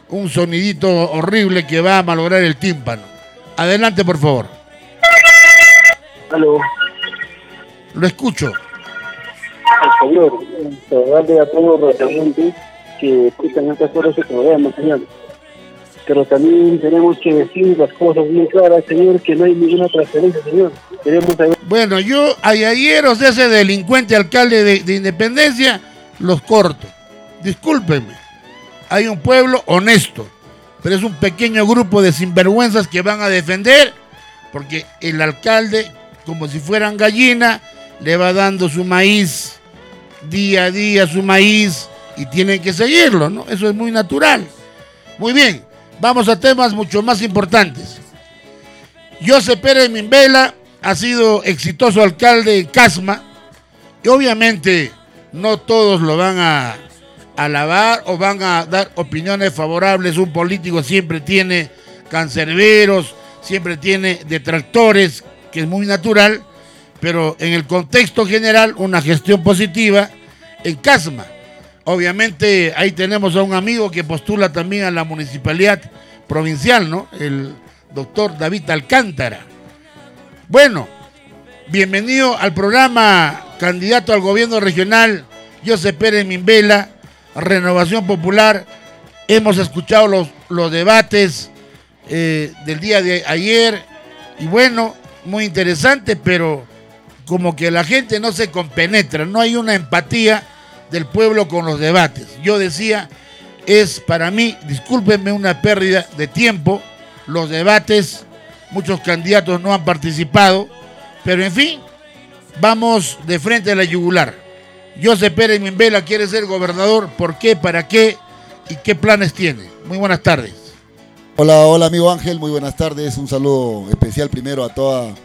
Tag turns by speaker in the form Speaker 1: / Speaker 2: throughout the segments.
Speaker 1: un sonidito horrible que va a malograr el tímpano. Adelante, por favor.
Speaker 2: Aló,
Speaker 1: Lo escucho.
Speaker 2: señor, darle a todos los oyentes que escuchan estas horas de programa, señor. Pero también tenemos que decir las cosas bien claras, señor, que no hay ninguna transferencia, señor. Queremos saber.
Speaker 1: Bueno, yo ayer, o sea, ese delincuente alcalde de Independencia, los corto. Discúlpenme. Hay un pueblo honesto, pero es un pequeño grupo de sinvergüenzas que van a defender, porque el alcalde, como si fueran gallina, le va dando su maíz, día a día su maíz, y tienen que seguirlo, ¿no? Eso es muy natural. Muy bien, vamos a temas mucho más importantes. José Pérez Mimbela ha sido exitoso alcalde en Casma, y obviamente no todos lo van a alabar o van a dar opiniones favorables. Un político siempre tiene cancerberos, siempre tiene detractores, que es muy natural, pero en el contexto general, una gestión positiva en Casma. Obviamente ahí tenemos a un amigo que postula también a la municipalidad provincial, ¿no? El doctor David Alcántara. Bueno, bienvenido al programa, candidato al gobierno regional, José Pérez Mimbela, Renovación Popular. Hemos escuchado los debates del día de ayer y bueno, muy interesante, pero como que la gente no se compenetra, no hay una empatía del pueblo con los debates. Yo decía, es para mí, discúlpenme, una pérdida de tiempo, los debates, muchos candidatos no han participado, pero en fin, vamos de frente a la yugular. José Pérez Mimbela quiere ser gobernador, ¿por qué, para qué y qué planes tiene? Muy buenas tardes.
Speaker 3: Hola amigo Ángel, muy buenas tardes, un saludo especial primero a todos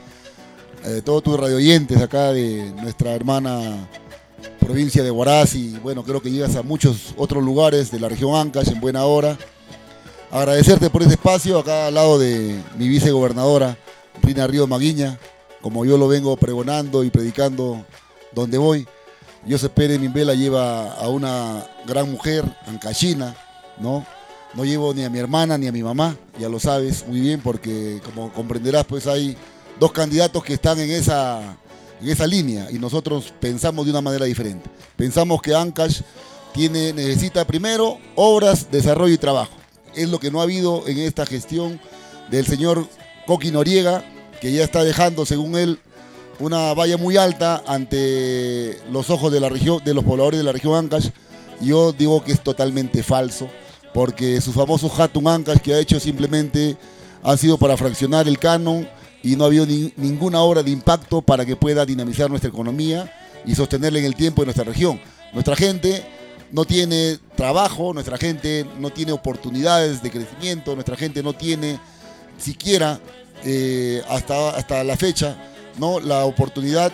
Speaker 3: tus radioyentes acá de nuestra hermana provincia de Huaraz, y bueno, creo que llegas a muchos otros lugares de la región Ancash en buena hora. Agradecerte por este espacio acá al lado de mi vicegobernadora Rina Río Maguiña, como yo lo vengo pregonando y predicando donde voy. José Pérez Mimbela lleva a una gran mujer ancashina, ¿no? No llevo ni a mi hermana ni a mi mamá, ya lo sabes muy bien, porque como comprenderás, pues hay dos candidatos que están en esa línea, y nosotros pensamos de una manera diferente. Pensamos que Ancash necesita primero obras, desarrollo y trabajo. Es lo que no ha habido en esta gestión del señor Coqui Noriega, que ya está dejando, según él, una valla muy alta ante los ojos de la región, de los pobladores de la región Ancash. Yo digo que es totalmente falso, porque su famoso Hatun Ancash que ha hecho simplemente ha sido para fraccionar el canon, y no ha habido ninguna obra de impacto para que pueda dinamizar nuestra economía y sostenerla en el tiempo en nuestra región. Nuestra gente no tiene trabajo, nuestra gente no tiene oportunidades de crecimiento, nuestra gente no tiene siquiera hasta la fecha, ¿no?, la oportunidad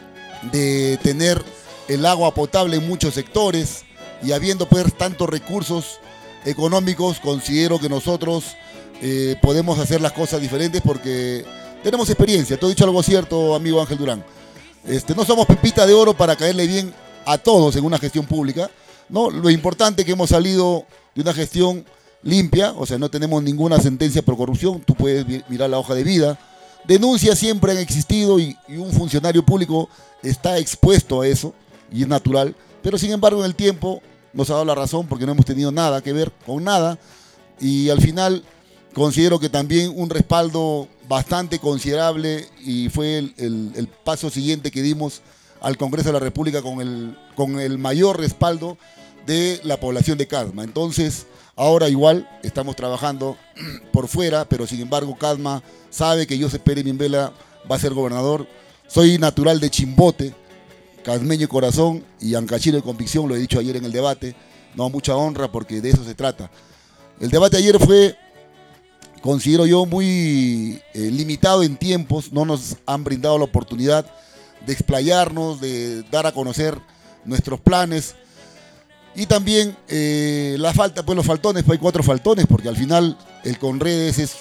Speaker 3: de tener el agua potable en muchos sectores, y habiendo pues tantos recursos económicos, considero que nosotros podemos hacer las cosas diferentes porque tenemos experiencia. Te he dicho algo cierto, amigo Ángel Durán. No somos pepita de oro para caerle bien a todos en una gestión pública, ¿no? Lo importante es que hemos salido de una gestión limpia, o sea, no tenemos ninguna sentencia por corrupción. Tú puedes mirar la hoja de vida. Denuncias siempre han existido, y un funcionario público está expuesto a eso, y es natural, pero sin embargo en el tiempo nos ha dado la razón, porque no hemos tenido nada que ver con nada, y al final considero que también un respaldo bastante considerable, y fue el paso siguiente que dimos al Congreso de la República con el mayor respaldo de la población de Casma. Entonces, ahora igual estamos trabajando por fuera, pero sin embargo Casma sabe que José Pérez Mimbela va a ser gobernador. Soy natural de Chimbote, casmeño de corazón y ancachino de convicción, lo he dicho ayer en el debate. No, mucha honra, porque de eso se trata. El debate ayer fue, considero yo, muy limitado en tiempos. No nos han brindado la oportunidad de explayarnos, de dar a conocer nuestros planes. Y también la falta, pues los faltones, pues hay 4 faltones, porque al final el Conredes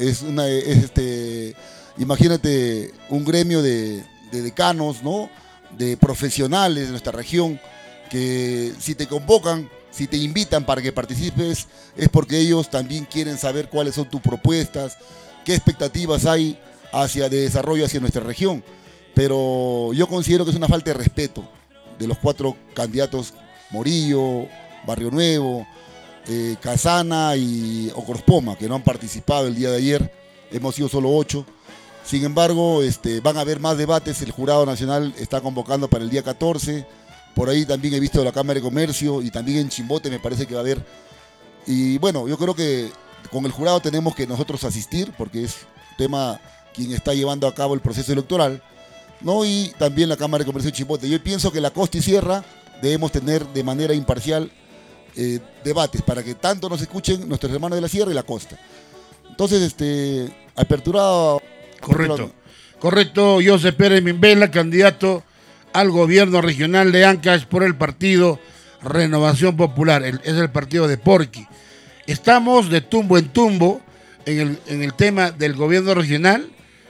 Speaker 3: imagínate, un gremio de decanos, ¿no?, de profesionales de nuestra región, que si te convocan Si te invitan para que participes, es porque ellos también quieren saber cuáles son tus propuestas, qué expectativas hay hacia de desarrollo hacia nuestra región. Pero yo considero que es una falta de respeto de los 4 candidatos, Morillo, Barrio Nuevo, Casana y Ocrospoma, que no han participado el día de ayer. Hemos sido solo 8. Sin embargo, van a haber más debates. El Jurado Nacional está convocando para el día 14. Por ahí también he visto la Cámara de Comercio y también en Chimbote me parece que va a haber. Y bueno, yo creo que con el jurado tenemos que nosotros asistir, porque es tema quien está llevando a cabo el proceso electoral, ¿no? Y también la Cámara de Comercio de Chimbote. Yo pienso que la costa y sierra debemos tener de manera imparcial debates para que tanto nos escuchen nuestros hermanos de la sierra y la costa. Entonces, aperturado.
Speaker 1: Correcto, José Pérez Mimbela, candidato al gobierno regional de Ancash por el partido Renovación Popular, es el partido de Porqui. Estamos de tumbo en tumbo en el tema del gobierno regional,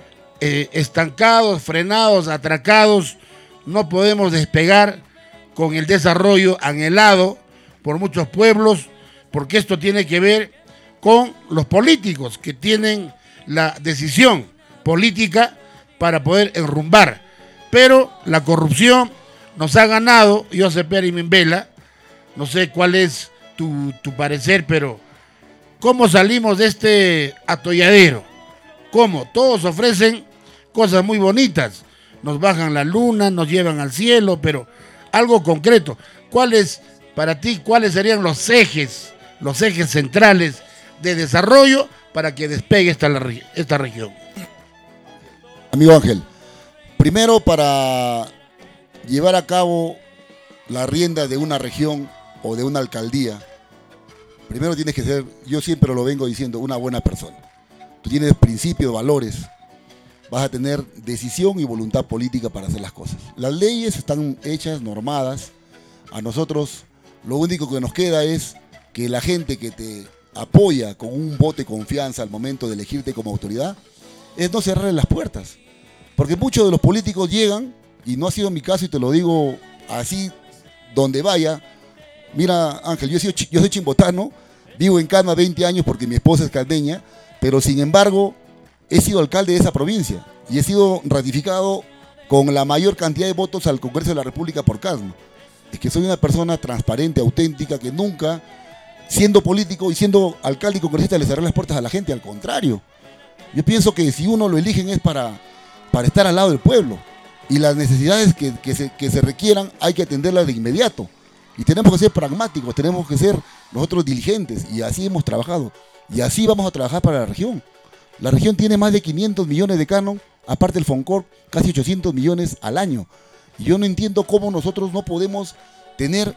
Speaker 1: estancados, frenados, atracados, no podemos despegar con el desarrollo anhelado por muchos pueblos, porque esto tiene que ver con los políticos que tienen la decisión política para poder enrumbar. Pero la corrupción nos ha ganado. José Pérez Mimbela, no sé cuál es tu parecer, pero ¿cómo salimos de este atolladero? ¿Cómo? Todos ofrecen cosas muy bonitas. Nos bajan la luna, nos llevan al cielo, pero algo concreto. Para ti, cuáles serían los ejes centrales de desarrollo para que despegue esta región?
Speaker 3: Amigo Ángel, primero, para llevar a cabo la rienda de una región o de una alcaldía, primero tienes que ser, yo siempre lo vengo diciendo, una buena persona. Tú tienes principios, valores, vas a tener decisión y voluntad política para hacer las cosas. Las leyes están hechas, normadas. A nosotros lo único que nos queda es que la gente que te apoya con un voto de confianza al momento de elegirte como autoridad, es no cerrarle las puertas. Porque muchos de los políticos llegan, y no ha sido mi caso y te lo digo así donde vaya. Mira, Ángel, yo soy chimbotano, vivo en Calma 20 años porque mi esposa es caldeña, pero sin embargo he sido alcalde de esa provincia y he sido ratificado con la mayor cantidad de votos al Congreso de la República por Calma. Es que soy una persona transparente, auténtica, que nunca, siendo político y siendo alcalde y congresista, le cerré las puertas a la gente. Al contrario, yo pienso que si uno lo eligen es para estar al lado del pueblo, y las necesidades que se requieran hay que atenderlas de inmediato, y tenemos que ser pragmáticos, tenemos que ser nosotros diligentes, y así hemos trabajado, y así vamos a trabajar para la región. La región tiene más de 500 millones de canon, aparte del FONCOR, casi 800 millones al año, y yo no entiendo cómo nosotros no podemos tener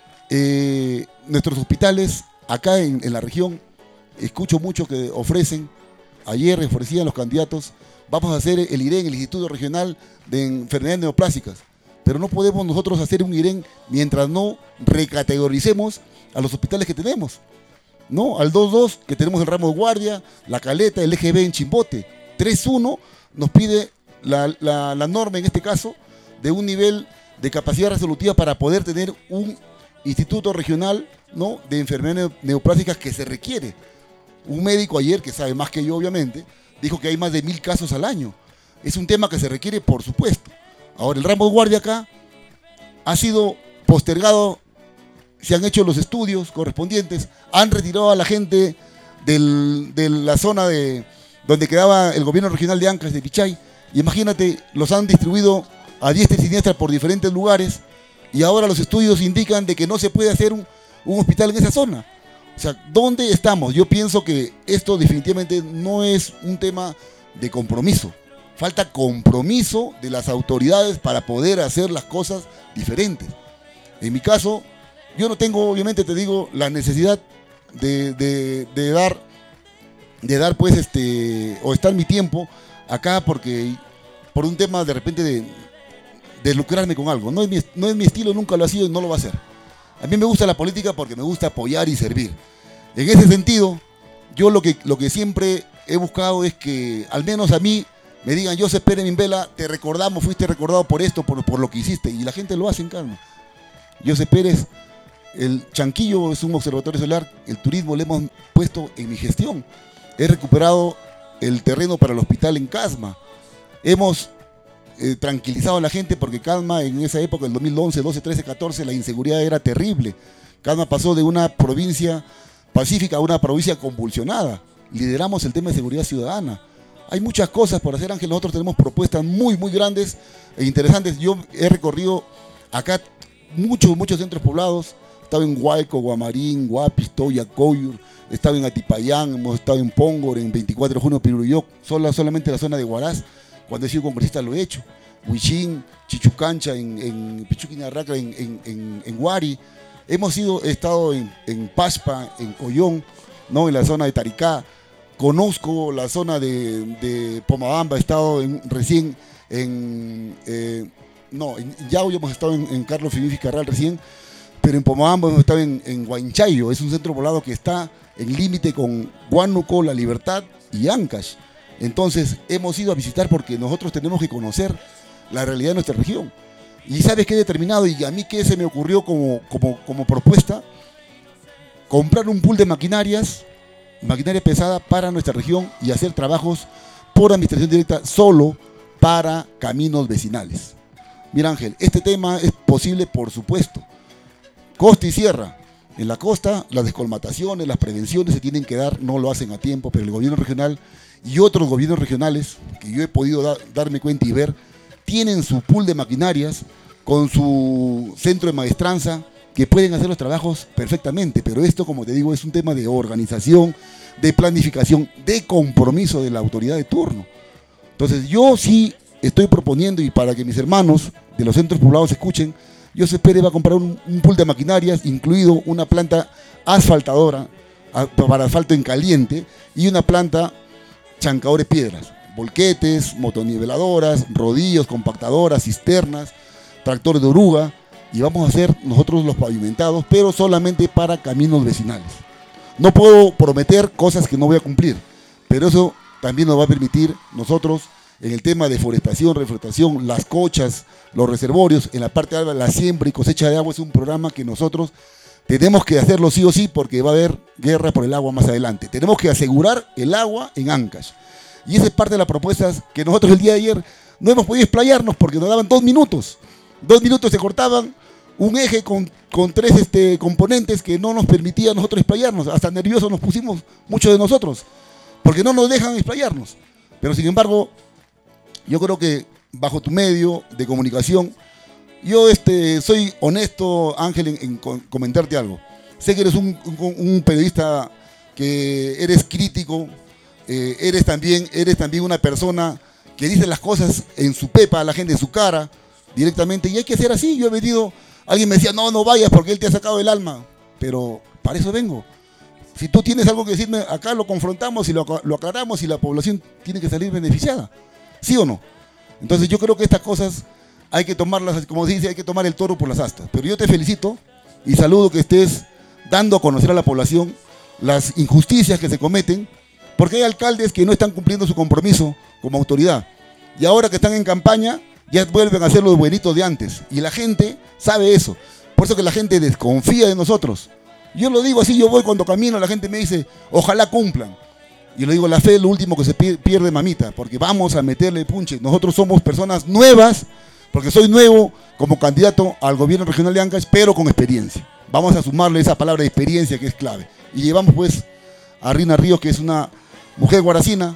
Speaker 3: nuestros hospitales acá en la región. Escucho mucho que ayer ofrecían los candidatos, vamos a hacer el IREN, el Instituto Regional de Enfermedades Neoplásicas, pero no podemos nosotros hacer un IREN mientras no recategoricemos a los hospitales que tenemos, ¿no? Al 2.2, que tenemos el Ramos de Guardia, La Caleta, el EGB en Chimbote. 3.1 nos pide la norma, en este caso, de un nivel de capacidad resolutiva para poder tener un instituto regional, ¿no?, de enfermedades neoplásicas que se requiere. Un médico ayer, que sabe más que yo obviamente, dijo que hay más de 1000 casos al año. Es un tema que se requiere, por supuesto. Ahora, el Ramos de Guardia acá ha sido postergado, se han hecho los estudios correspondientes, han retirado a la gente de la zona donde quedaba el gobierno regional de Ancash, de Pichay. Y imagínate, los han distribuido a diestra y siniestra por diferentes lugares, y ahora los estudios indican de que no se puede hacer un hospital en esa zona. O sea, ¿dónde estamos? Yo pienso que esto definitivamente no es un tema de compromiso. Falta compromiso de las autoridades para poder hacer las cosas diferentes. En mi caso, yo no tengo, obviamente te digo, la necesidad de dar pues o estar mi tiempo acá por un tema de repente de lucrarme con algo. No es mi estilo, nunca lo ha sido y no lo va a ser. A mí me gusta la política porque me gusta apoyar y servir. En ese sentido, yo lo que siempre he buscado es que al menos a mí me digan: José Pérez Mimbela, te recordamos, fuiste recordado por esto, por lo que hiciste, y la gente lo hace en calma. José Pérez El Chanquillo es un observatorio solar, el turismo lo hemos puesto en mi gestión. He recuperado el terreno para el hospital en Casma. Hemos tranquilizado a la gente porque Casma en esa época, el 2011, 12, 13, 14, la inseguridad era terrible. Casma pasó de una provincia pacífica a una provincia convulsionada. Lideramos el tema de seguridad ciudadana. Hay muchas cosas por hacer, Ángel. Nosotros tenemos propuestas muy, muy grandes e interesantes. Yo he recorrido acá muchos centros poblados. He estado en Huayco, Guamarín, Guapis, Toya, Coyur. He estado en Atipayán, hemos estado en Póngor, en 24 de junio, Piruruyoc. Solamente la zona de Huaraz. Cuando he sido congresista lo he hecho. Huichín, Chichucancha, en Pichuquinarraca, en Huari. He estado en Paspa, en Coyón, ¿no? En la zona de Taricá. Conozco la zona de Pomabamba, he estado recién en Yauyo, hemos estado en Carlos Felipe Carral recién, pero en Pomabamba hemos estado en Huanchayo. Es un centro poblado que está en límite con Huánuco, La Libertad y Ancash. Entonces hemos ido a visitar porque nosotros tenemos que conocer la realidad de nuestra región. Y ¿sabes qué he determinado? Y a mí qué se me ocurrió como propuesta: comprar un pool de maquinaria pesada para nuestra región y hacer trabajos por administración directa solo para caminos vecinales. Mira, Ángel, este tema es posible, por supuesto. Costa y sierra. En la costa, las descolmataciones, las prevenciones se tienen que dar, no lo hacen a tiempo, pero el gobierno regional y otros gobiernos regionales, que yo he podido darme cuenta y ver, tienen su pool de maquinarias con su centro de maestranza, que pueden hacer los trabajos perfectamente, pero esto, como te digo, es un tema de organización, de planificación, de compromiso de la autoridad de turno. Entonces yo sí estoy proponiendo, y para que mis hermanos de los centros poblados escuchen, yo se espere va a comprar un pool de maquinarias, incluido una planta asfaltadora para asfalto en caliente y una planta chancadores piedras, volquetes, motoniveladoras, rodillos, compactadoras, cisternas, tractores de oruga, y vamos a hacer nosotros los pavimentados, pero solamente para caminos vecinales. No puedo prometer cosas que no voy a cumplir, pero eso también nos va a permitir nosotros, en el tema de forestación, reforestación, las cochas, los reservorios, en la parte de agua, la siembra y cosecha de agua es un programa que nosotros tenemos que hacerlo sí o sí, porque va a haber guerra por el agua más adelante. Tenemos que asegurar el agua en Ancash. Y esa es parte de las propuestas que nosotros el día de ayer no hemos podido explayarnos porque nos daban 2 minutos. 2 minutos se cortaban, un eje con 3 componentes que no nos permitía a nosotros explayarnos. Hasta nerviosos nos pusimos muchos de nosotros, porque no nos dejan explayarnos. Pero sin embargo, yo creo que bajo tu medio de comunicación, yo soy honesto, Ángel, en comentarte algo. Sé que eres un periodista, que eres crítico, eres también una persona que dice las cosas en su pepa a la gente, en su cara, directamente, y hay que ser así. Yo he venido, alguien me decía, no vayas porque él te ha sacado el alma, pero para eso vengo. Si tú tienes algo que decirme, acá lo confrontamos y lo aclaramos, y la población tiene que salir beneficiada, ¿sí o no? Entonces yo creo que estas cosas hay que tomarlas, como se dice, hay que tomar el toro por las astas. Pero yo te felicito y saludo que estés dando a conocer a la población las injusticias que se cometen, porque hay alcaldes que no están cumpliendo su compromiso como autoridad, y ahora que están en campaña ya vuelven a ser los buenitos de antes, y la gente sabe eso. Por eso que la gente desconfía de nosotros. Yo lo digo así, yo voy cuando camino, la gente me dice, ojalá cumplan. Y le digo, la fe es lo último que se pierde, mamita, porque vamos a meterle punche. Nosotros somos personas nuevas, porque soy nuevo como candidato al gobierno regional de Ancash, pero con experiencia. Vamos a sumarle esa palabra de experiencia, que es clave. Y llevamos pues a Rina Ríos, que es una mujer guaracina,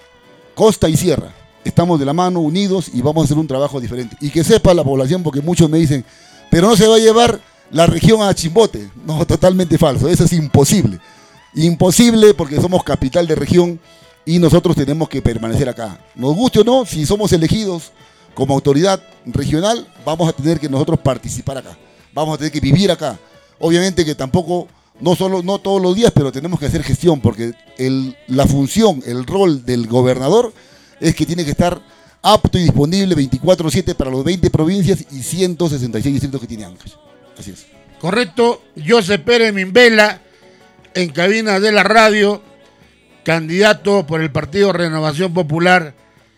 Speaker 3: costa y sierra. Estamos de la mano, unidos, y vamos a hacer un trabajo diferente. Y que sepa la población, porque muchos me dicen, pero no se va a llevar la región a Chimbote. No, totalmente falso, eso es imposible. Imposible, porque somos capital de región y nosotros tenemos que permanecer acá. Nos guste o no, si somos elegidos como autoridad regional, vamos a tener que nosotros participar acá. Vamos a tener que vivir acá. Obviamente que tampoco, no todos los días, pero tenemos que hacer gestión, porque la función, el rol del gobernador es que tiene que estar apto y disponible 24/7 para los 20 provincias y 166 distritos que tiene Ancash. Así es.
Speaker 1: Correcto. Joseph Pérez Mimbela, en cabina de la radio, candidato por el Partido Renovación Popular,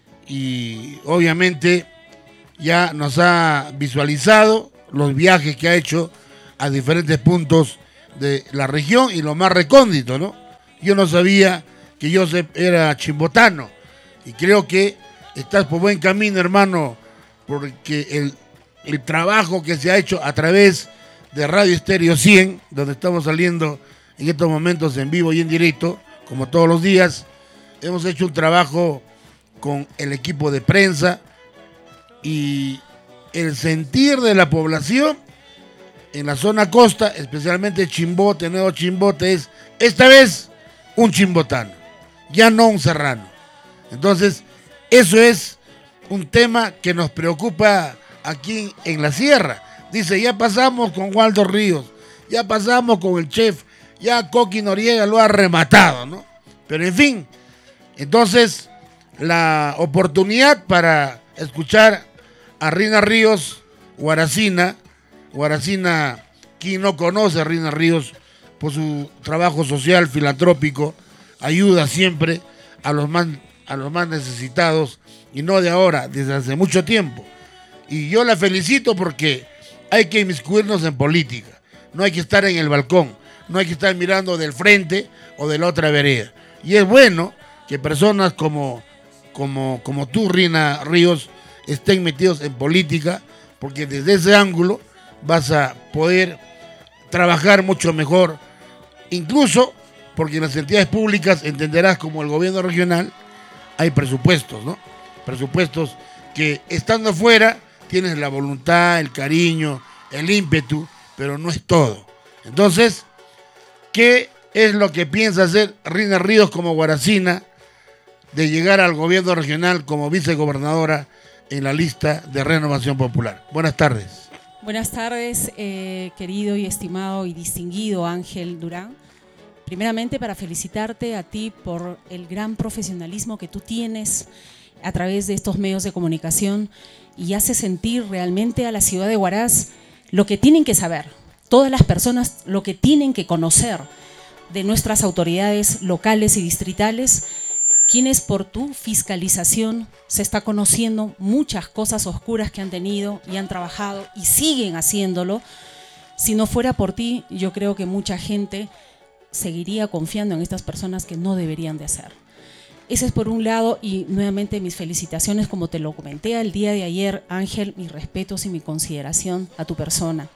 Speaker 1: y obviamente ya nos ha visualizado los viajes que ha hecho a diferentes puntos de la región y lo más recóndito, ¿no? Yo no sabía que Joseph era chimbotano y creo que estás por buen camino, hermano, porque el trabajo que se ha hecho a través de Radio Estéreo 100, donde estamos saliendo en estos momentos en vivo y en directo, como todos los días, hemos hecho un trabajo con el equipo de prensa y el sentir de la población en la zona costa, especialmente Chimbote, Nuevo Chimbote, es esta vez un chimbotano, ya no un serrano. Entonces, eso es un tema que nos preocupa aquí en la sierra. Dice, ya pasamos con Waldo Ríos, ya pasamos con el chef, ya Coqui Noriega lo ha rematado, ¿no? Pero en fin, entonces la oportunidad para escuchar a Rina Ríos, Guaracina, quien no conoce a Rina Ríos por su trabajo social, filantrópico, ayuda siempre a los más necesitados, y no de ahora, desde hace mucho tiempo. Y yo la felicito porque hay que inmiscuirnos en política, no hay que estar en el balcón, no hay que estar mirando del frente o de la otra vereda. Y es bueno que personas como tú, Rina Ríos, estén metidos en política, porque desde ese ángulo vas a poder trabajar mucho mejor, incluso porque en las entidades públicas entenderás como el gobierno regional hay presupuestos, ¿no? Presupuestos que estando fuera tienes la voluntad, el cariño, el ímpetu, pero no es todo. Entonces, ¿qué es lo que piensa hacer Rina Ríos como Guaracina de llegar al gobierno regional como vicegobernadora en la lista de Renovación Popular? Buenas tardes.
Speaker 4: Buenas tardes, querido y estimado y distinguido Ángel Durán. Primeramente, para felicitarte a ti por el gran profesionalismo que tú tienes a través de estos medios de comunicación y hace sentir realmente a la ciudad de Huaraz lo que tienen que saber, todas las personas lo que tienen que conocer de nuestras autoridades locales y distritales, quienes por tu fiscalización se está conociendo muchas cosas oscuras que han tenido y han trabajado y siguen haciéndolo. Si no fuera por ti, yo creo que mucha gente seguiría confiando en estas personas que no deberían de hacer. Ese es por un lado, y nuevamente mis felicitaciones, como te lo comenté el día de ayer, Ángel, mis respetos y mi consideración a tu persona.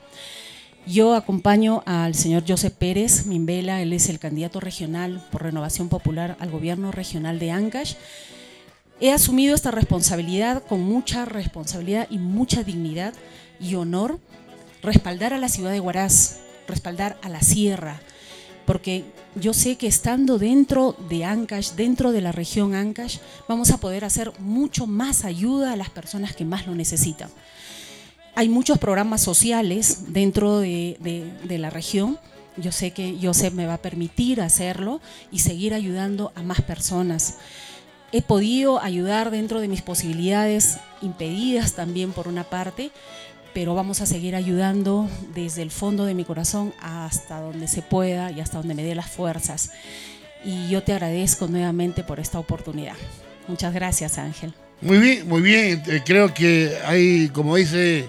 Speaker 4: Yo acompaño al señor Joseph Pérez Mimbela, él es el candidato regional por Renovación Popular al gobierno regional de Ancash. He asumido esta responsabilidad con mucha responsabilidad y mucha dignidad y honor, respaldar a la ciudad de Huaraz, respaldar a la sierra, porque yo sé que estando dentro de Ancash, dentro de la región Ancash, vamos a poder hacer mucho más ayuda a las personas que más lo necesitan. Hay muchos programas sociales dentro de la región. Yo sé que Joseph me va a permitir hacerlo y seguir ayudando a más personas. He podido ayudar dentro de mis posibilidades, impedidas también por una parte, pero vamos a seguir ayudando desde el fondo de mi corazón hasta donde se pueda y hasta donde me dé las fuerzas. Y yo te agradezco nuevamente por esta oportunidad. Muchas gracias, Ángel.
Speaker 1: Muy bien, muy bien. Creo que hay, como dice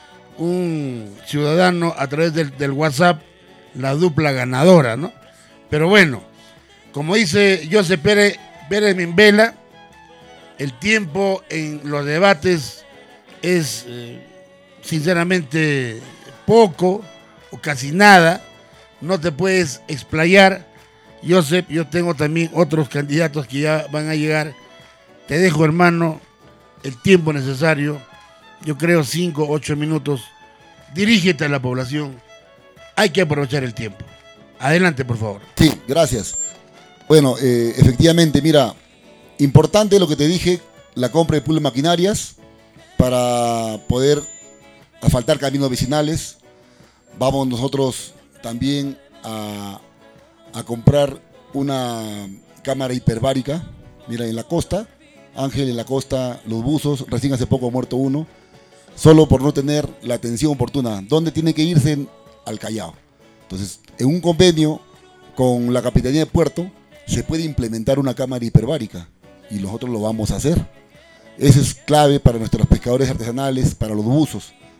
Speaker 1: un ciudadano a través del WhatsApp, la dupla ganadora, ¿no? Pero bueno, como dice Joseph Pérez Mimbela, el tiempo en los debates es sinceramente poco o casi nada, no te puedes explayar. Joseph, yo tengo también otros candidatos que ya van a llegar. Te dejo, hermano, el tiempo necesario, yo creo 5 o 8 minutos. Dirígete a la población, hay que aprovechar el tiempo. Adelante, por favor.
Speaker 3: Sí, gracias. Bueno, efectivamente, mira, importante lo que te dije, la compra de pool de maquinarias para poder asfaltar caminos vecinales. Vamos nosotros también a comprar una cámara hiperbárica. Mira, en la costa, Ángel, en la costa, los buzos, recién hace poco ha muerto uno, solo por no tener la atención oportuna. ¿Dónde tiene que irse? Al Callao. Entonces, en un convenio con la Capitanía de Puerto, se puede implementar una cámara hiperbárica y nosotros lo vamos a hacer. Eso es clave para nuestros pescadores artesanales, para los buzos,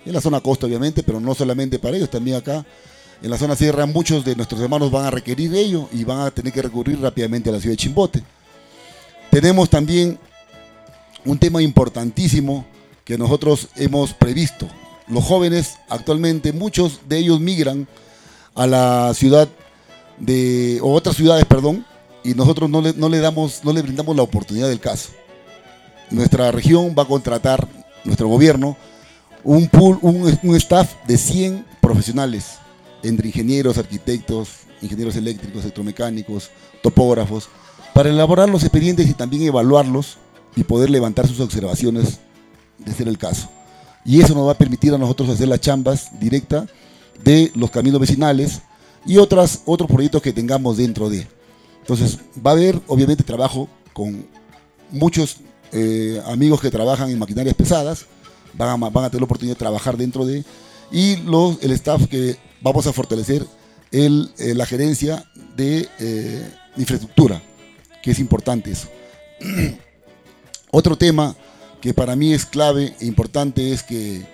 Speaker 3: en la zona costa obviamente, pero no solamente para ellos, también acá en la zona sierra muchos de nuestros hermanos van a requerir ello y van a tener que recurrir rápidamente a la ciudad de Chimbote. Tenemos también un tema importantísimo que nosotros hemos previsto. Los jóvenes actualmente, muchos de ellos migran a la ciudad o otras ciudades, perdón, y nosotros no le brindamos la oportunidad del caso. Nuestra región va a contratar, nuestro gobierno, un staff de 100 profesionales, entre ingenieros, arquitectos, ingenieros eléctricos, electromecánicos, topógrafos, para elaborar los expedientes y también evaluarlos y poder levantar sus observaciones de ser el caso. Y eso nos va a permitir a nosotros hacer las chambas directas de los caminos vecinales y otros proyectos que tengamos dentro de. Entonces va a haber obviamente trabajo con muchos amigos que trabajan en maquinarias pesadas, van a tener la oportunidad de trabajar dentro de, y el staff que vamos a fortalecer la gerencia de infraestructura, que es importante eso. Otro tema que para mí es clave e importante es que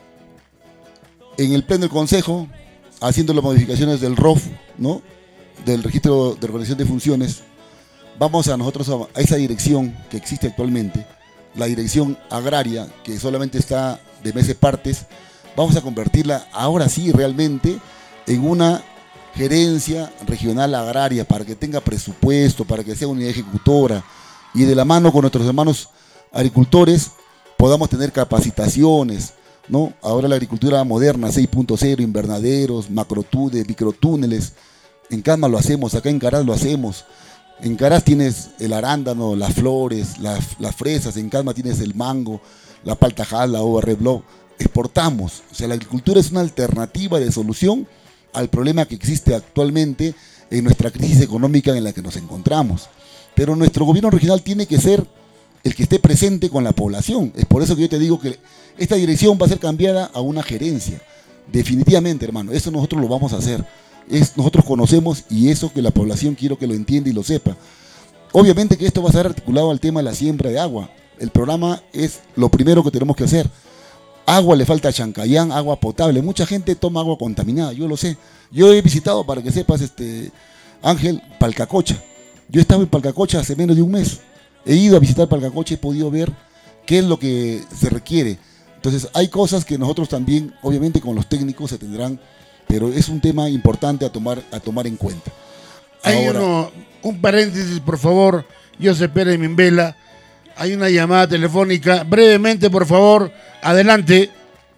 Speaker 3: en el pleno del Consejo, haciendo las modificaciones del ROF, ¿no?, del registro de organización de funciones, vamos a nosotros a esa dirección que existe actualmente, la dirección agraria, que solamente está de meses partes, vamos a convertirla ahora sí realmente en una gerencia regional agraria, para que tenga presupuesto, para que sea unidad ejecutora, y de la mano con nuestros hermanos agricultores podamos tener capacitaciones, ¿no? Ahora la agricultura moderna 6.0, invernaderos, macrotúneles, microtúneles. En Calma lo hacemos, acá en Caraz lo hacemos. En Caraz tienes el arándano, las flores, las fresas. En Calma tienes el mango, la paltajal, la uva rebló. Exportamos. O sea, la agricultura es una alternativa de solución al problema que existe actualmente en nuestra crisis económica en la que nos encontramos. Pero nuestro gobierno regional tiene que ser el que esté presente con la población. Es por eso que yo te digo que esta dirección va a ser cambiada a una gerencia. Definitivamente, hermano, eso nosotros lo vamos a hacer. Nosotros conocemos, y eso que la población quiero que lo entienda y lo sepa. Obviamente que esto va a estar articulado al tema de la siembra de agua. El programa es lo primero que tenemos que hacer. Agua le falta a Chancayán, agua potable. Mucha gente toma agua contaminada, yo lo sé. Yo he visitado, para que sepas, Ángel, Palcacocha. Yo he estado en Palcacocha hace menos de un mes. He ido a visitar Palcacocha y he podido ver qué es lo que se requiere. Entonces hay cosas que nosotros también, obviamente con los técnicos se tendrán, pero es un tema importante a tomar en cuenta.
Speaker 1: Hay un paréntesis, por favor, José Pérez Mimbela. Hay una llamada telefónica. Brevemente, por favor, adelante.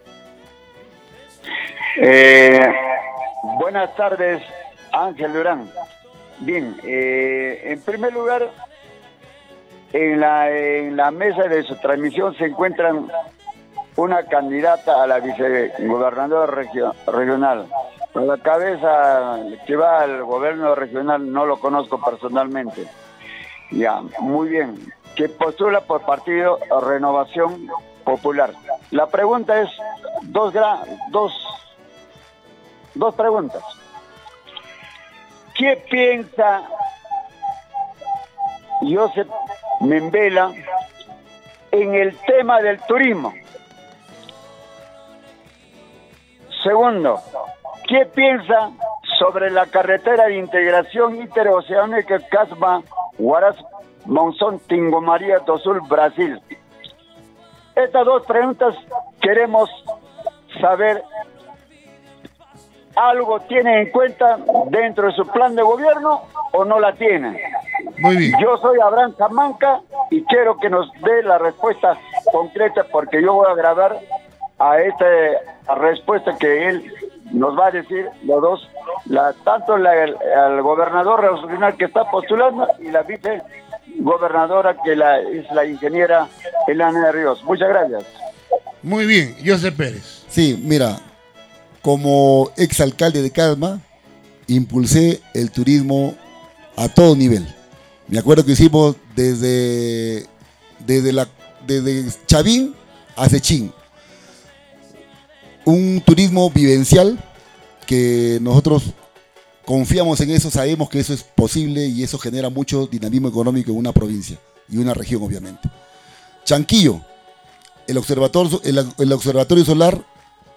Speaker 5: Buenas tardes, Ángel Durán. Bien, en primer lugar, en la mesa de su transmisión se encuentran una candidata a la vicegobernadora regional. A la cabeza que va al gobierno regional no lo conozco personalmente. Ya, muy bien. Que postula por partido Renovación Popular. La pregunta es dos preguntas. ¿Qué piensa José Mimbela en el tema del turismo? Segundo, ¿qué piensa sobre la carretera de integración interoceánica Casma, Huaraz, Monzón, Tingomaría do Sul, Brasil? Estas dos preguntas queremos saber. ¿Algo tiene en cuenta dentro de su plan de gobierno o no la tiene?
Speaker 1: Muy bien.
Speaker 5: Yo soy Abraham Camanca y quiero que nos dé la respuesta concreta, porque yo voy a grabar a esta respuesta que él nos va a decir, los dos, tanto el gobernador regional que está postulando y la vicegobernadora que es la ingeniera Elena Ríos. Muchas gracias.
Speaker 1: Muy bien, José Pérez.
Speaker 3: Sí, mira, como exalcalde de Calma, impulsé el turismo a todo nivel. Me acuerdo que hicimos desde Chavín a Sechín un turismo vivencial que nosotros confiamos en eso, sabemos que eso es posible y eso genera mucho dinamismo económico en una provincia y una región, obviamente. Chanquillo, el observatorio solar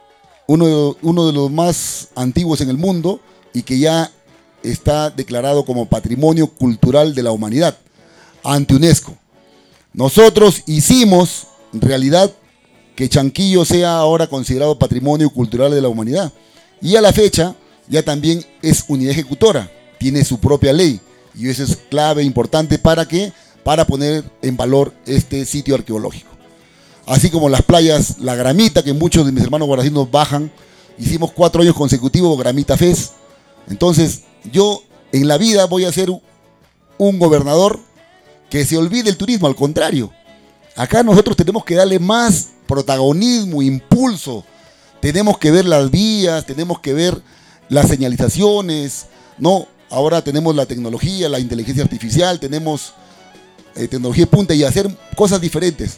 Speaker 3: uno de los más antiguos en el mundo y que ya está declarado como Patrimonio Cultural de la Humanidad ante UNESCO. Nosotros hicimos realidad que Chanquillo sea ahora considerado Patrimonio Cultural de la Humanidad. Y a la fecha ya también es unidad ejecutora, tiene su propia ley. Y eso es clave, importante, ¿para qué? Para poner en valor este sitio arqueológico. Así como las playas La Gramita, que muchos de mis hermanos guaracinos bajan. Hicimos 4 años consecutivos Gramita Fest. Entonces, yo en la vida voy a ser un gobernador que se olvide el turismo, al contrario. Acá nosotros tenemos que darle más protagonismo, impulso. Tenemos que ver las vías, tenemos que ver las señalizaciones, ¿no? Ahora tenemos la tecnología, la inteligencia artificial, tenemos tecnología de punta y hacer cosas diferentes.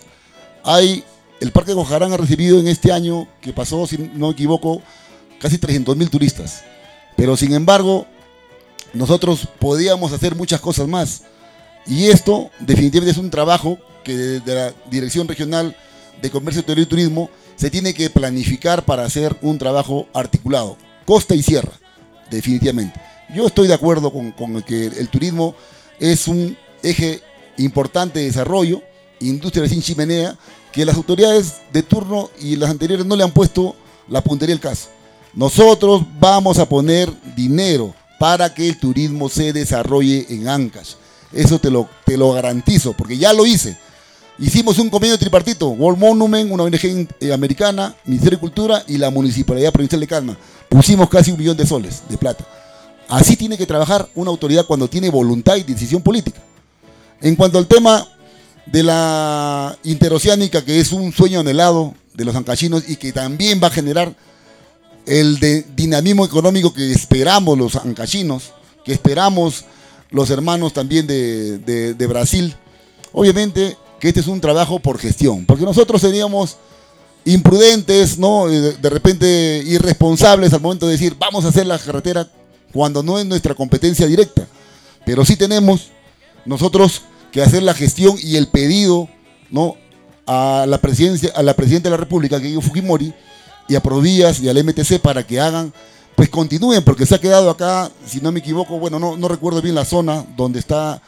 Speaker 3: El Parque Gojarán ha recibido en este año, que pasó, si no me equivoco, casi 300.000 turistas. Pero sin embargo, nosotros podíamos hacer muchas cosas más. Y esto definitivamente es un trabajo que desde la Dirección Regional de Comercio, Turismo y Turismo se tiene que planificar para hacer un trabajo articulado, costa y sierra, definitivamente. Yo estoy de acuerdo con que el turismo es un eje importante de desarrollo, industria sin chimenea, que las autoridades de turno y las anteriores no le han puesto la puntería del caso. Nosotros vamos a poner dinero para que el turismo se desarrolle en Ancash. Eso te lo garantizo, porque ya lo hice. Hicimos un convenio tripartito, World Monument, una ONG americana, Ministerio de Cultura y la Municipalidad Provincial de Calma. Pusimos casi $1 millón de plata. Así tiene que trabajar una autoridad cuando tiene voluntad y decisión política. En cuanto al tema de la interoceánica, que es un sueño anhelado de los ancachinos y que también va a generar el dinamismo económico que esperamos los ancachinos, que esperamos los hermanos también de Brasil. Obviamente que este es un trabajo por gestión, porque nosotros seríamos imprudentes, ¿no? De repente irresponsables al momento de decir vamos a hacer la carretera cuando no es nuestra competencia directa, pero sí tenemos nosotros que hacer la gestión y el pedido, ¿no? a la presidenta de la República, que es Fujimori, y a Provías y al MTC para que hagan, pues continúen, porque se ha quedado acá, si no me equivoco, bueno, no recuerdo bien la zona donde está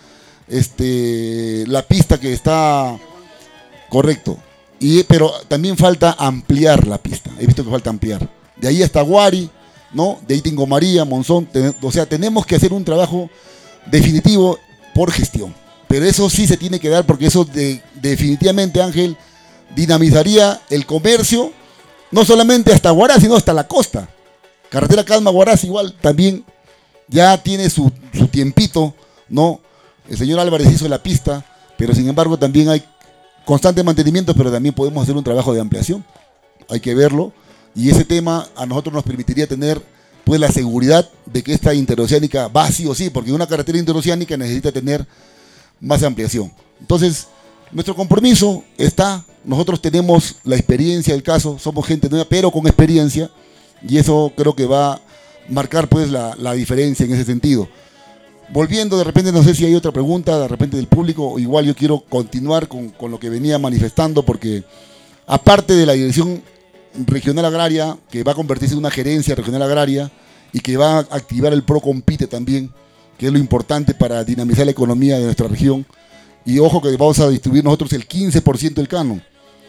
Speaker 3: la pista que está correcto, pero también falta ampliar la pista. He visto que falta ampliar de ahí hasta Guari, ¿no? De ahí Tingo María, Monzón, o sea, tenemos que hacer un trabajo definitivo por gestión, pero eso sí se tiene que dar, porque eso definitivamente, Ángel, dinamizaría el comercio, no solamente hasta Huaraz, sino hasta la costa. Carretera Calma-Huaraz igual también ya tiene su tiempito, ¿no? El señor Álvarez hizo la pista, pero sin embargo también hay constante mantenimiento, pero también podemos hacer un trabajo de ampliación. Hay que verlo, y ese tema a nosotros nos permitiría tener pues la seguridad de que esta interoceánica va sí o sí, porque una carretera interoceánica necesita tener más ampliación. Entonces, nuestro compromiso está, nosotros tenemos la experiencia del caso, somos gente nueva, pero con experiencia, y eso creo que va a marcar pues la diferencia en ese sentido. Volviendo, de repente, no sé si hay otra pregunta de repente del público, o igual yo quiero continuar con lo que venía manifestando, porque aparte de la Dirección Regional Agraria, que va a convertirse en una gerencia regional agraria y que va a activar el PROCOMPITE también, que es lo importante para dinamizar la economía de nuestra región. Y ojo que vamos a distribuir nosotros el 15% del canon,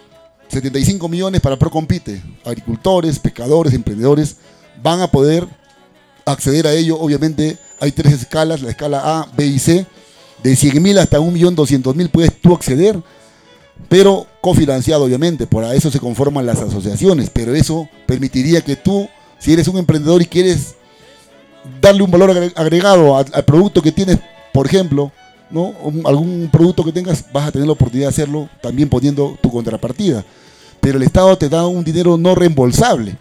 Speaker 3: 75 millones para PROCOMPITE. Agricultores, pescadores, emprendedores van a poder acceder a ello. Obviamente hay 3 escalas, la escala A, B y C, de 100.000 hasta 1.200.000 puedes tú acceder, pero cofinanciado obviamente. Por eso se conforman las asociaciones, pero eso permitiría que tú, si eres un emprendedor y quieres darle un valor agregado al producto que tienes, por ejemplo, ¿no? Algún producto que tengas, vas a tener la oportunidad de hacerlo también poniendo tu contrapartida, pero el Estado te da un dinero no reembolsable.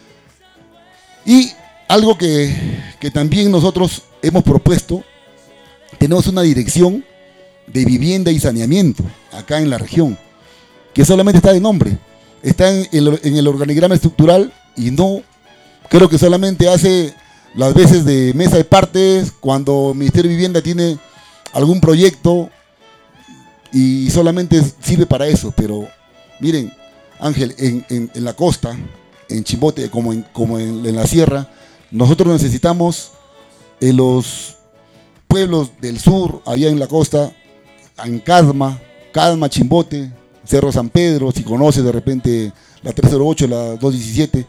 Speaker 3: Y algo que también nosotros hemos propuesto, tenemos una dirección de vivienda y saneamiento acá en la región, que solamente está de nombre, está en el organigrama estructural, y no, creo que solamente hace las veces de mesa de partes cuando el Ministerio de Vivienda tiene algún proyecto y solamente sirve para eso. Pero miren, Ángel, en la costa, en Chimbote como en la sierra, nosotros necesitamos en los pueblos del sur, allá en la costa, en Cadma, Chimbote, Cerro San Pedro, si conoces de repente la 308, la 217,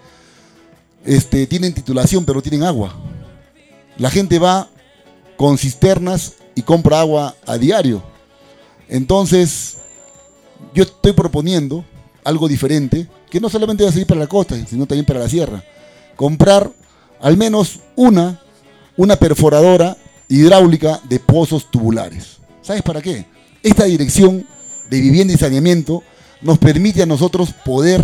Speaker 3: tienen titulación pero no tienen agua. La gente va con cisternas y compra agua a diario. Entonces, yo estoy proponiendo algo diferente, que no solamente va a servir para la costa, sino también para la sierra. Comprar al menos una perforadora hidráulica de pozos tubulares. ¿Sabes para qué? Esta dirección de vivienda y saneamiento nos permite a nosotros poder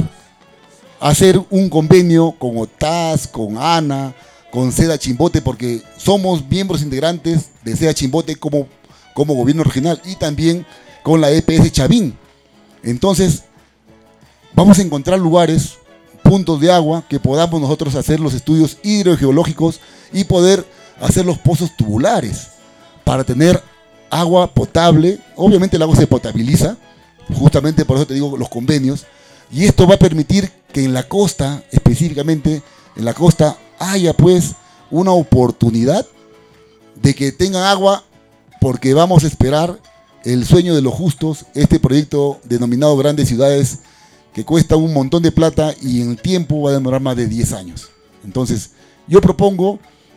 Speaker 3: hacer un convenio con OTAS, con ANA, con SEDA Chimbote, porque somos miembros integrantes de SEDA Chimbote como gobierno regional y también con la EPS Chavín. Entonces, vamos a encontrar lugares, puntos de agua, que podamos nosotros hacer los estudios hidrogeológicos y poder hacer los pozos tubulares para tener agua potable. Obviamente el agua se potabiliza, justamente por eso te digo los convenios, y esto va a permitir que en la costa, específicamente en la costa, haya pues una oportunidad de que tengan agua, porque vamos a esperar el sueño de los justos, este proyecto denominado Grandes Ciudades, que cuesta un montón de plata y en el tiempo va a demorar más de 10 años. Entonces, yo propongo,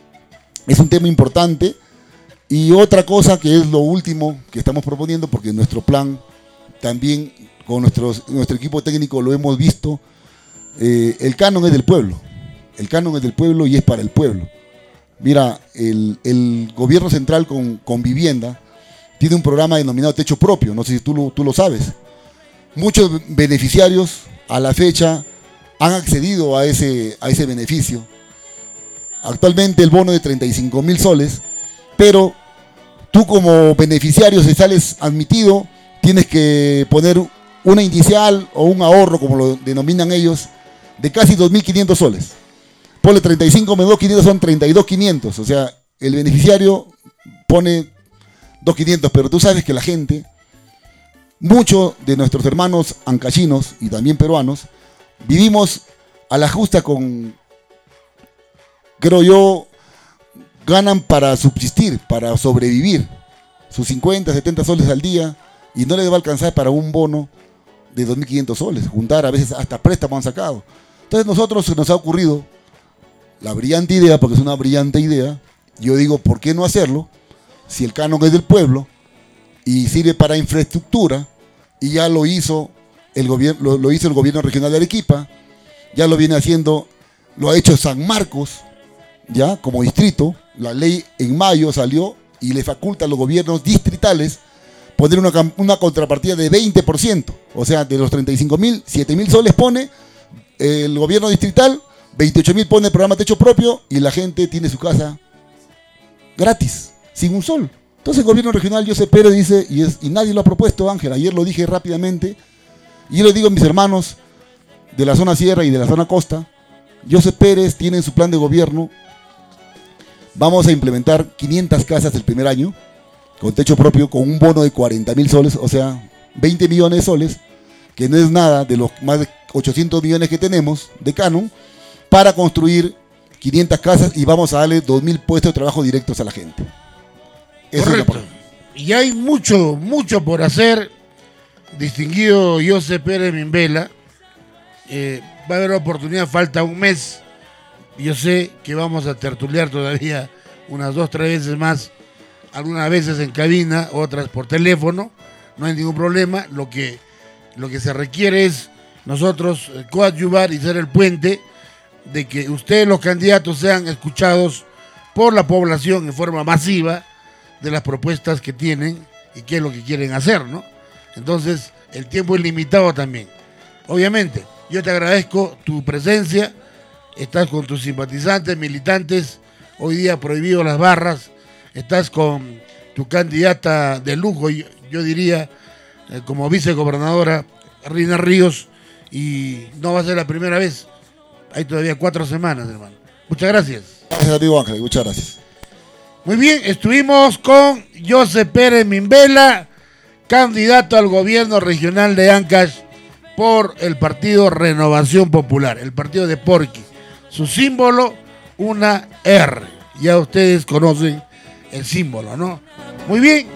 Speaker 3: es un tema importante, y otra cosa que es lo último que estamos proponiendo, porque nuestro plan también con nuestro equipo técnico lo hemos visto, el canon es del pueblo. El canon es del pueblo y es para el pueblo. Mira, el gobierno central con vivienda tiene un programa denominado Techo Propio, no sé si tú lo sabes. Muchos beneficiarios a la fecha han accedido a ese beneficio. Actualmente el bono de 35.000 soles, pero tú como beneficiario, si sales admitido, tienes que poner una inicial o un ahorro, como lo denominan ellos, de casi 2.500 soles. Ponle 35 menos 2.500 son 32.500, o sea, el beneficiario pone 2.500, pero tú sabes que la gente, muchos de nuestros hermanos ancachinos y también peruanos, vivimos a la justa creo yo, ganan para subsistir, para sobrevivir, sus 50, 70 soles al día, y no les va a alcanzar para un bono de 2.500 soles, juntar, a veces hasta préstamos han sacado. Entonces nosotros se nos ha ocurrido la brillante idea, porque es una brillante idea, yo digo, ¿por qué no hacerlo? Si el canon es del pueblo y sirve para infraestructura, y ya lo hizo el gobierno regional de Arequipa, ya lo viene haciendo, lo ha hecho San Marcos, ya como distrito, la ley en mayo salió y le faculta a los gobiernos distritales poner una contrapartida de 20%, o sea, de los 35.000, 7.000 soles pone el gobierno distrital, 28.000 pone el programa Techo Propio y la gente tiene su casa gratis, sin un sol. Entonces el gobierno regional, José Pérez, dice, y nadie lo ha propuesto, Ángel, ayer lo dije rápidamente, y yo le digo a mis hermanos de la zona sierra y de la zona costa, José Pérez tiene en su plan de gobierno, vamos a implementar 500 casas el primer año, con techo propio, con un bono de 40.000 soles, o sea, 20 millones de soles, que no es nada de los más de 800 millones que tenemos de canon, para construir 500 casas y vamos a darle 2.000 puestos de trabajo directos a la gente. Eso
Speaker 1: correcto. Y hay mucho por hacer, distinguido José Pérez Mimbela. Va a haber oportunidad, falta un mes. Yo sé que vamos a tertuliar todavía unas 2-3 veces más, algunas veces en cabina, otras por teléfono, no hay ningún problema. Lo que se requiere es nosotros coadyuvar y ser el puente de que ustedes, los candidatos, sean escuchados por la población en forma masiva de las propuestas que tienen y qué es lo que quieren hacer, ¿no? Entonces, el tiempo es limitado también. Obviamente, yo te agradezco tu presencia, estás con tus simpatizantes, militantes, hoy día prohibido las barras, estás con tu candidata de lujo, yo diría, como vicegobernadora, Rina Ríos, y no va a ser la primera vez, hay todavía 4 semanas, hermano. Muchas gracias.
Speaker 3: Gracias, amigo Ángel, muchas gracias.
Speaker 1: Muy bien, estuvimos con José Pérez Mimbela, candidato al gobierno regional de Ancash por el partido Renovación Popular, el partido de Porqui. Su símbolo, una R. Ya ustedes conocen el símbolo, ¿no? Muy bien.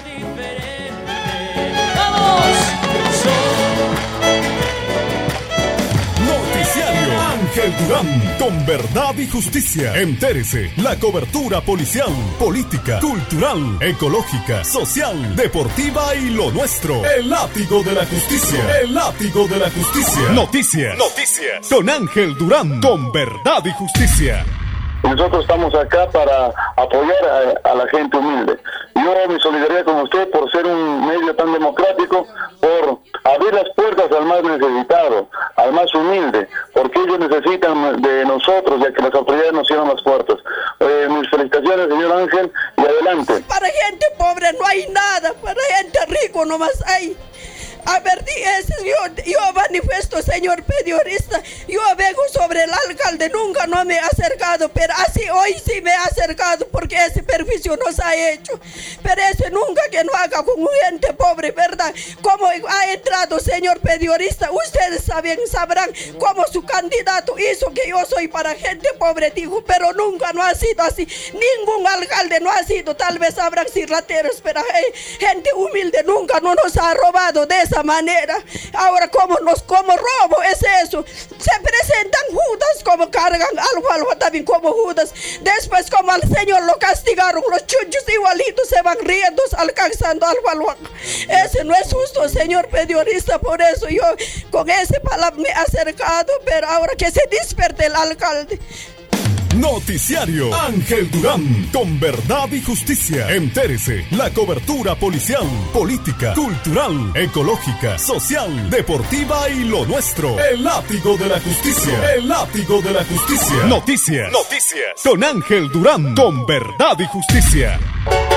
Speaker 6: Noticiario Ángel Durán, con verdad y justicia. Entérese, la cobertura policial, política, cultural, ecológica, social, deportiva y lo nuestro. El látigo de la justicia. El látigo de la justicia. Noticias. Con Ángel Durán, con verdad y justicia.
Speaker 7: Nosotros estamos acá para apoyar a la gente humilde. Yo mi solidaridad con usted por ser un medio tan democrático, por abrir las puertas al más necesitado, al más humilde, porque ellos necesitan de nosotros, ya que las autoridades nos cierran las puertas. Mis felicitaciones, señor Ángel, y adelante.
Speaker 8: Para gente pobre no hay nada, para gente rico nomás hay. A ver, yo manifiesto, señor periodista, yo vengo sobre el alcalde, nunca no me he acercado, pero así hoy sí me he acercado porque ese perjuicio nos ha hecho. Pero ese nunca que no haga con gente pobre, ¿verdad? Como ha entrado, señor periodista, ustedes sabrán cómo su candidato hizo que yo soy para gente pobre, dijo, pero nunca no ha sido así. Ningún alcalde no ha sido, tal vez habrán cirlateros, pero gente humilde nunca no nos ha robado de esa manera. Ahora como robo es eso. Se presentan Judas como cargan algo también como Judas. Después como al Señor lo castigaron, los chunchos igualitos se van riendo alcanzando algo. Ese no es justo, señor periodista. Por eso yo con ese palabra me he acercado, pero ahora que se despierte el alcalde.
Speaker 6: Noticiario Ángel Durán, con verdad y justicia. Entérese, la cobertura policial, política, cultural, ecológica, social, deportiva y lo nuestro. El látigo de la justicia. El látigo de la justicia. Noticias. Con Ángel Durán, con verdad y justicia.